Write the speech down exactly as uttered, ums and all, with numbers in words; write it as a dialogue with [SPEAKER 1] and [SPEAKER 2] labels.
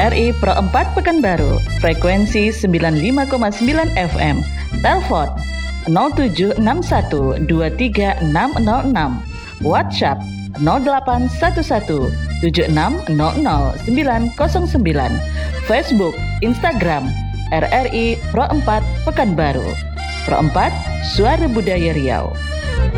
[SPEAKER 1] R I Pro empat Pekanbaru, frekuensi sembilan puluh lima koma sembilan F M. Telepon nol tujuh enam satu dua tiga enam nol enam. WhatsApp nol delapan satu satu tujuh enam nol nol sembilan nol sembilan. Facebook, Instagram R R I Pro empat Pekanbaru. Pro empat, Suara Budaya Riau.